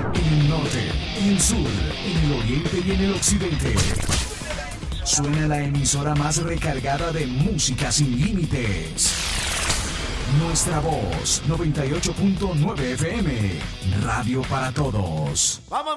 En el norte, en el sur, en el oriente y en el occidente. Suena la emisora más recargada de música sin límites. Nuestra voz, 98.9 FM. Radio para todos. ¡Vamos!